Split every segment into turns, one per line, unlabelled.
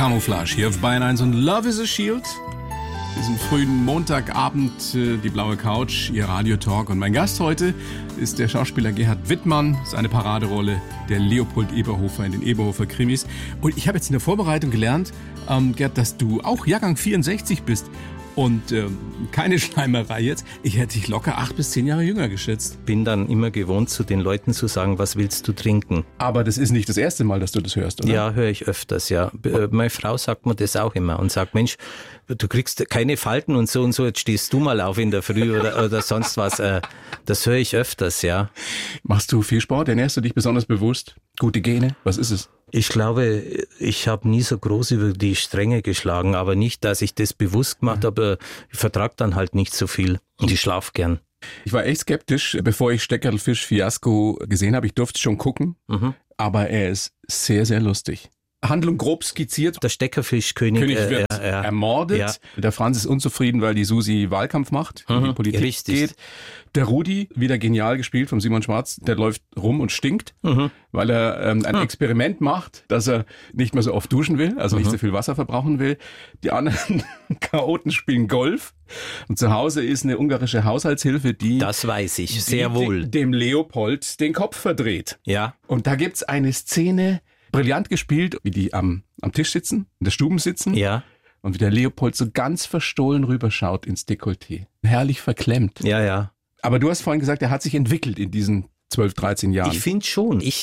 Camouflage hier auf Bayern 1 und Love is a Shield. Diesen frühen Montagabend, die blaue Couch, ihr Radiotalk. Und mein Gast heute ist der Schauspieler Gerhard Wittmann. Seine Paraderolle, der Leopold Eberhofer in den Eberhofer Krimis. Und ich habe jetzt in der Vorbereitung gelernt, Gerd, dass du auch Jahrgang 64 bist. Und keine Schleimerei jetzt. Ich hätte dich locker 8 bis 10 Jahre jünger geschätzt.
Bin dann immer gewohnt, zu den Leuten zu sagen, was willst du trinken?
Aber das ist nicht das erste Mal, dass du das hörst, oder?
Ja, höre ich öfters, ja. Meine Frau sagt mir das auch immer und sagt, Mensch, du kriegst keine Falten und so, jetzt stehst du mal auf in der Früh oder sonst was. Das höre ich öfters, ja.
Machst du viel Sport? Ernährst du dich besonders bewusst? Gute Gene? Was ist es?
Ich glaube, ich habe nie so groß über die Stränge geschlagen, aber nicht, dass ich das bewusst gemacht habe. Ich vertrage dann halt nicht so viel und ich schlafe gern.
Ich war echt skeptisch, bevor ich Steckerlfisch-Fiasko gesehen habe. Ich durfte schon gucken, aber er ist sehr, sehr lustig. Handlung grob skizziert.
Der Steckerfischkönig
wird ermordet. Ja. Der Franz ist unzufrieden, weil die Susi Wahlkampf macht, in die Politik geht. Der Rudi, wieder genial gespielt von Simon Schwarz, der läuft rum und stinkt, weil er ein Experiment macht, dass er nicht mehr so oft duschen will, also nicht so viel Wasser verbrauchen will. Die anderen Chaoten spielen Golf. Und zu Hause ist eine ungarische Haushaltshilfe, die...
Das weiß ich, sehr wohl.
Dem Leopold den Kopf verdreht.
Ja.
Und da gibt's eine Szene... Brillant gespielt, wie die am Tisch sitzen, in der Stube sitzen.
Ja.
Und wie der Leopold so ganz verstohlen rüberschaut ins Dekolleté. Herrlich verklemmt.
Ja, ja.
Aber du hast vorhin gesagt, er hat sich entwickelt in diesen 12, 13 Jahren.
Ich finde schon. Ich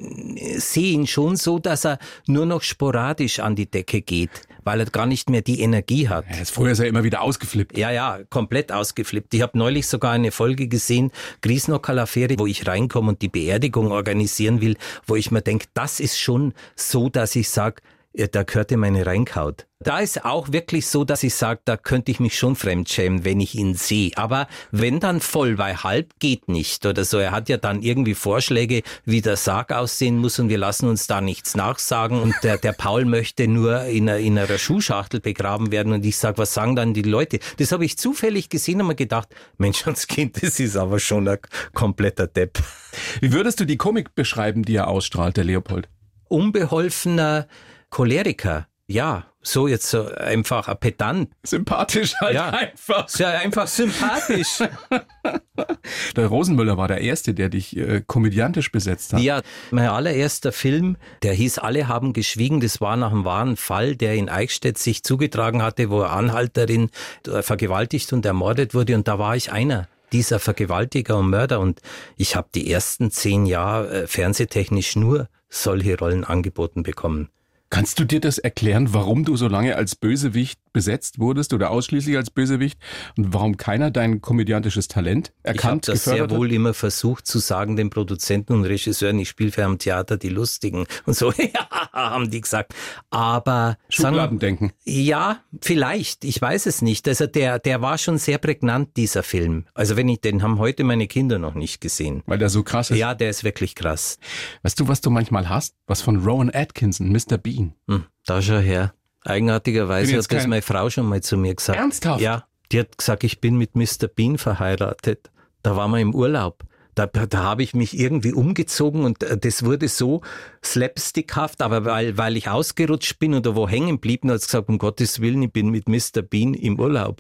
sehe ihn schon so, dass er nur noch sporadisch an die Decke geht, weil er gar nicht mehr die Energie hat.
Vorher ist er immer wieder ausgeflippt.
Ja, komplett ausgeflippt. Ich habe neulich sogar eine Folge gesehen, Griesnockerl-Affäre, wo ich reinkomme und die Beerdigung organisieren will, wo ich mir denke, das ist schon so, dass ich sage, da gehört ihm eine reingehaut. Da ist auch wirklich so, dass ich sage, da könnte ich mich schon fremdschämen, wenn ich ihn sehe. Aber wenn dann voll, weil halb geht nicht oder so. Er hat ja dann irgendwie Vorschläge, wie der Sarg aussehen muss und wir lassen uns da nichts nachsagen. Und der Paul möchte nur in einer Schuhschachtel begraben werden und ich sage, was sagen dann die Leute? Das habe ich zufällig gesehen und mir gedacht, Mensch, das Kind, das ist aber schon ein kompletter Depp.
Wie würdest du die Komik beschreiben, die er ausstrahlt, der Leopold?
Unbeholfener Choleriker, ja, so jetzt so einfach ein Pedant.
Sympathisch halt
ja,
einfach.
Ja, einfach sympathisch.
Der Rosenmüller war der Erste, der dich komödiantisch besetzt hat.
Ja, mein allererster Film, der hieß Alle haben geschwiegen, das war nach einem wahren Fall, der in Eichstätt sich zugetragen hatte, wo eine Anhalterin vergewaltigt und ermordet wurde und da war ich einer dieser Vergewaltiger und Mörder und ich habe die ersten 10 Jahre fernsehtechnisch nur solche Rollen angeboten bekommen.
Kannst du dir das erklären, warum du so lange als Bösewicht besetzt wurdest oder ausschließlich als Bösewicht und warum keiner dein komödiantisches Talent erkannt, gefördert hat?
Ich habe das sehr wohl immer versucht zu sagen, den Produzenten und Regisseuren, ich spiele für am Theater die Lustigen und so, ja, haben die gesagt. Aber
Schubladendenken.
Ja, vielleicht, ich weiß es nicht. Also der war schon sehr prägnant, dieser Film. Also den haben heute meine Kinder noch nicht gesehen.
Weil der so krass ist?
Ja, der ist wirklich krass.
Weißt du, was du manchmal hast? Was von Rowan Atkinson, Mr. Bean.
Da schau her. Eigenartigerweise hat das meine Frau schon mal zu mir gesagt.
Ernsthaft?
Ja, die hat gesagt, ich bin mit Mr. Bean verheiratet. Da waren wir im Urlaub. Da habe ich mich irgendwie umgezogen und das wurde so slapstickhaft, aber weil ich ausgerutscht bin oder wo hängen blieb, hat sie gesagt, um Gottes Willen, ich bin mit Mr. Bean im Urlaub.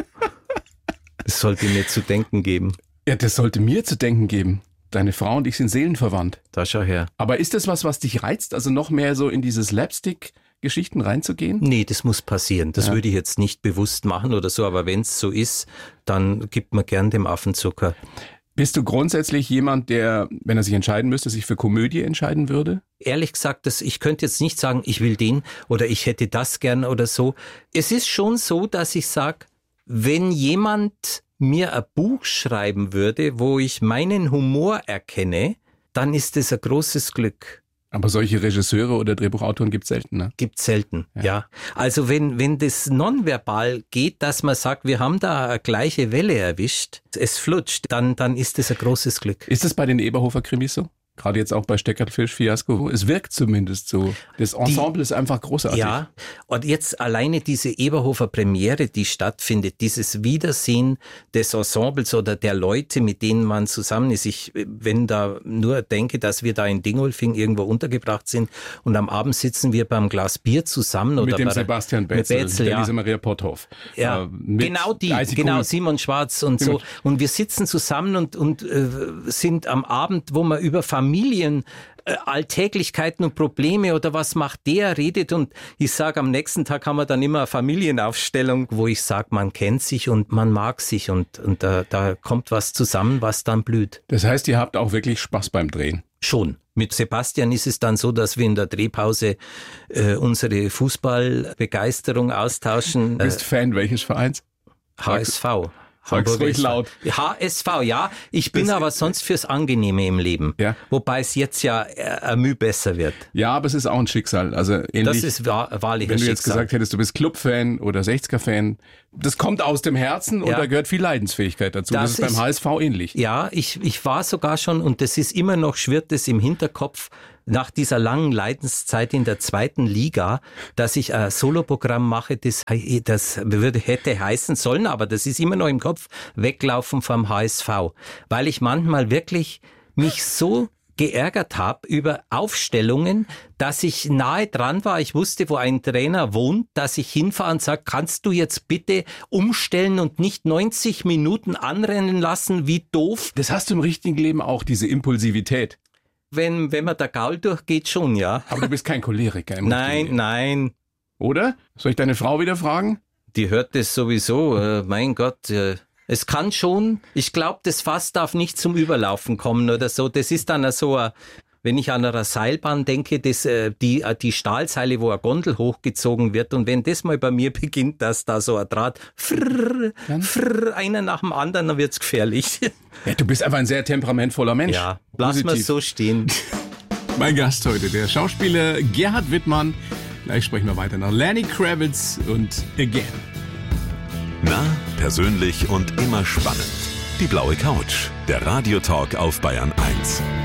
Das sollte mir zu denken geben.
Ja, das sollte mir zu denken geben. Deine Frau und ich sind seelenverwandt.
Da schau her.
Aber ist das was dich reizt, also noch mehr so in diese Slapstick-Geschichten reinzugehen?
Nee, das muss passieren. Das würde ich jetzt nicht bewusst machen oder so, aber wenn es so ist, dann gibt man gern dem Affenzucker.
Bist du grundsätzlich jemand, der, wenn er sich entscheiden müsste, sich für Komödie entscheiden würde?
Ehrlich gesagt, ich könnte jetzt nicht sagen, ich will den oder ich hätte das gern oder so. Es ist schon so, dass ich sage, wenn jemand mir ein Buch schreiben würde, wo ich meinen Humor erkenne, dann ist das ein großes Glück.
Aber solche Regisseure oder Drehbuchautoren gibt's selten, ne?
Gibt's selten, ja. Also wenn das nonverbal geht, dass man sagt, wir haben da eine gleiche Welle erwischt, es flutscht, dann ist das ein großes Glück.
Ist das bei den Eberhofer Krimis so? Gerade jetzt auch bei Steckertfisch-Fiasko. Es wirkt zumindest so. Das Ensemble ist einfach großartig.
Ja, und jetzt alleine diese Eberhofer Premiere, die stattfindet, dieses Wiedersehen des Ensembles oder der Leute, mit denen man zusammen ist. Wenn da nur denke, dass wir da in Dingolfing irgendwo untergebracht sind und am Abend sitzen wir beim Glas Bier zusammen. Oder
mit dem Sebastian Betzel,
ja.
Lisa Maria Potthoff.
Ja, genau Simon Schwarz und so. Und wir sitzen zusammen und sind am Abend, wo man über Familien, Alltäglichkeiten und Probleme oder was macht der, redet, und ich sage, am nächsten Tag haben wir dann immer eine Familienaufstellung, wo ich sage, man kennt sich und man mag sich und da kommt was zusammen, was dann blüht.
Das heißt, ihr habt auch wirklich Spaß beim Drehen?
Schon. Mit Sebastian ist es dann so, dass wir in der Drehpause unsere Fußballbegeisterung austauschen.
Du bist Fan welches Vereins?
HSV.
Sag's ruhig laut.
HSV, ja. Ich bin aber sonst fürs Angenehme im Leben. Ja. Wobei es jetzt ja Mühe besser wird.
Ja, aber es ist auch ein Schicksal. Also ähnlich,
das ist wahrlich
wenn du
Schicksal.
Jetzt gesagt hättest, du bist Club-Fan oder 60er-Fan, das kommt aus dem Herzen und da gehört viel Leidensfähigkeit dazu. Das ist beim HSV ähnlich.
Ja, ich war sogar schon, und das ist immer noch, schwirrt es im Hinterkopf, nach dieser langen Leidenszeit in der 2. Liga, dass ich ein Soloprogramm mache, das hätte heißen sollen, aber das ist immer noch im Kopf, weglaufen vom HSV. Weil ich manchmal wirklich mich so geärgert habe über Aufstellungen, dass ich nahe dran war. Ich wusste, wo ein Trainer wohnt, dass ich hinfahre und sage, kannst du jetzt bitte umstellen und nicht 90 Minuten anrennen lassen, wie doof.
Das hast du im richtigen Leben auch, diese Impulsivität.
Wenn man der Gaul durchgeht, schon, ja.
Aber du bist kein Choleriker im
Nein.
Oder? Soll ich deine Frau wieder fragen?
Die hört das sowieso. Mein Gott, es kann schon. Ich glaube, das Fass darf nicht zum Überlaufen kommen oder so. Das ist dann so, wenn ich an einer Seilbahn denke, die Stahlseile, wo eine Gondel hochgezogen wird, und wenn das mal bei mir beginnt, dass da so ein Draht, einer nach dem anderen, dann wird's gefährlich.
Ja, du bist einfach ein sehr temperamentvoller Mensch.
Ja, lass mal so stehen.
Mein Gast heute, der Schauspieler Gerhard Wittmann. Gleich sprechen wir weiter nach Lenny Kravitz und Again.
Nah, persönlich und immer spannend. Die blaue Couch, der Radiotalk auf Bayern 1.